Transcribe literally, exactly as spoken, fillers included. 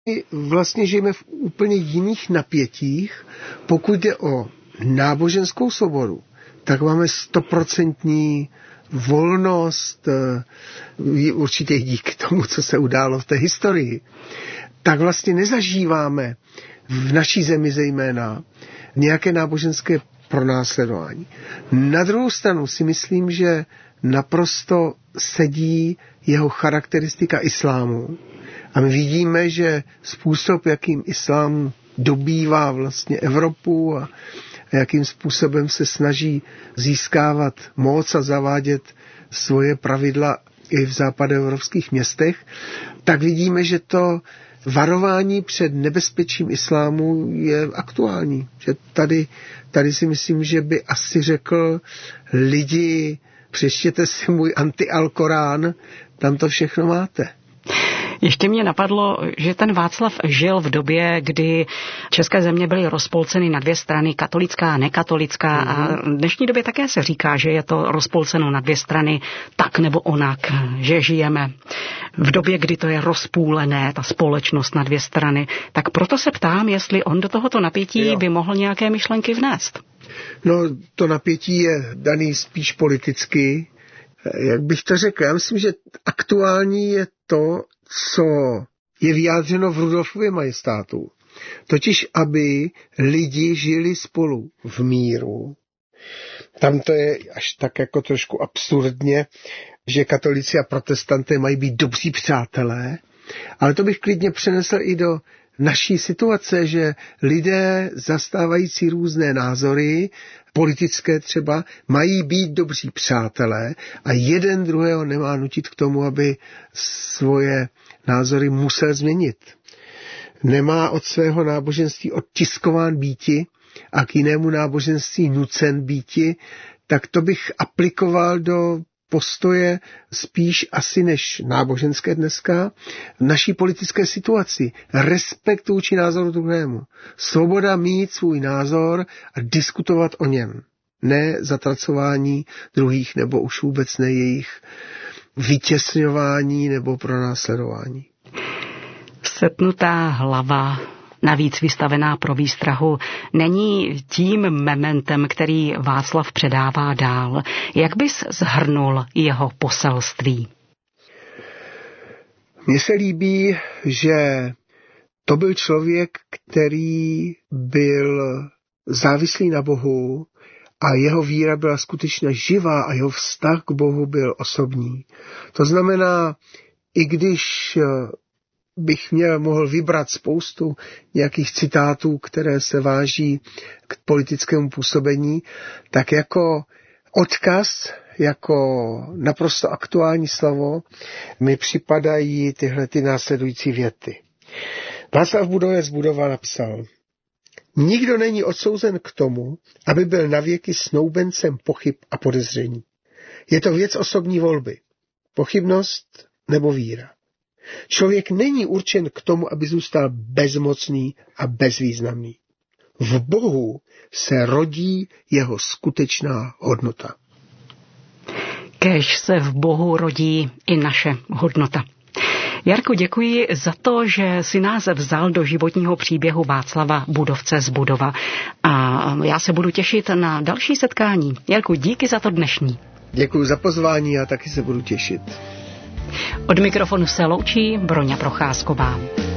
My vlastně žijeme v úplně jiných napětích. Pokud jde o náboženskou svobodu, tak máme stoprocentní volnost, určitě díky tomu, co se událo v té historii. Tak vlastně nezažíváme v naší zemi zejména nějaké náboženské pronásledování. Na druhou stranu si myslím, že naprosto sedí jeho charakteristika islámu. A my vidíme, že způsob, jakým islám dobývá vlastně Evropu a jakým způsobem se snaží získávat moc a zavádět svoje pravidla i v západoevropských městech, tak vidíme, že to varování před nebezpečím islámu je aktuální. Že tady, tady si myslím, že by asi řekl lidi, přečtěte si můj anti-Alkorán, tam to všechno máte. Ještě mě napadlo, že ten Václav žil v době, kdy české země byly rozpolceny na dvě strany, katolická a nekatolická. Mm-hmm. A v dnešní době také se říká, že je to rozpolceno na dvě strany tak nebo onak, že žijeme v době, kdy to je rozpůlené, ta společnost na dvě strany. Tak proto se ptám, jestli on do tohoto napětí jo. by mohl nějaké myšlenky vnést. No, to napětí je daný spíš politicky. Jak bych to řekl? Já myslím, že aktuální je to, co je vyjádřeno v Rudolfově majestátu. Totiž, aby lidi žili spolu v míru. Tam to je až tak jako trošku absurdně, že katolíci a protestanté mají být dobří přátelé, ale to bych klidně přenesl i do naší situace, že lidé zastávající různé názory, politické třeba, mají být dobří přátelé a jeden druhého nemá nutit k tomu, aby svoje názory musel změnit. Nemá od svého náboženství odtiskován býti a k jinému náboženství nucen býti, tak to bych aplikoval do postoje spíš asi než náboženské dneska v naší politické situaci. Respekt vůči názoru druhému. Svoboda mít svůj názor a diskutovat o něm. Ne zatracování druhých nebo už vůbec ne jejich vytěsňování nebo pronásledování. Setnutá hlava, navíc vystavená pro výstrahu, není tím mementem, který Václav předává dál. Jak bys shrnul jeho poselství? Mně se líbí, že to byl člověk, který byl závislý na Bohu a jeho víra byla skutečně živá a jeho vztah k Bohu byl osobní. To znamená, i když bych měl mohl vybrat spoustu nějakých citátů, které se váží k politickému působení, tak jako odkaz, jako naprosto aktuální slovo mi připadají tyhle ty následující věty. Václav Budovec Budova napsal: Nikdo není odsouzen k tomu, aby byl navěky snoubencem pochyb a podezření. Je to věc osobní volby. Pochybnost nebo víra. Člověk není určen k tomu, aby zůstal bezmocný a bezvýznamný. V Bohu se rodí jeho skutečná hodnota. Kéž se v Bohu rodí i naše hodnota. Jarku, děkuji za to, že si nás vzal do životního příběhu Václava Budovce z Budova. A já se budu těšit na další setkání. Jarku, díky za to dnešní. Děkuji za pozvání a taky se budu těšit. Od mikrofonu se loučí Broňa Procházková.